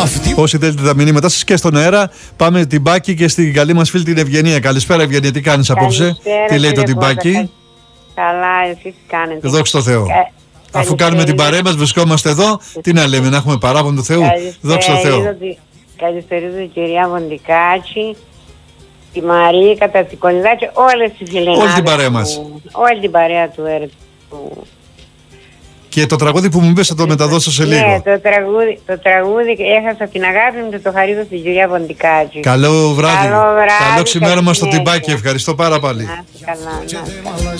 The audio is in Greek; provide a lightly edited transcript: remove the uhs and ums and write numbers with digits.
Όσοι θέλετε τα μηνύματά σας και στον αέρα, πάμε Τιμπάκη και στην καλή μας φίλη την Ευγενία. Καλησπέρα, Ευγενία, τι κάνεις απόψε? Τι λέει το Τιμπάκη? Καλά, εσείς τι κάνετε? Δόξα τω Θεώ. Αφού κάνουμε την παρέα μας, βρισκόμαστε εδώ. Τι να λέμε, να έχουμε παράπονο του Θεού? Δόξα τω Θεώ. Καλησπέριζω την κυρία Βοντικάκη, τη Μαρία Κατατικονιδάκη, όλες τις φιλενάδες. Όλη την παρέα μας. Όλη την παρέα του έργου. Και το τραγούδι που μου είπες θα το μεταδώσω σε λίγο. Ναι, το τραγούδι έχασα την αγάπη μου και το χαρίζω στην κυρία Βοντικάκη. Καλό βράδυ. Καλό ξημέρωμα στο συνέχεια. Τιμπάκη. Ευχαριστώ πάρα πολύ. Να είστε καλά, να είστε καλά.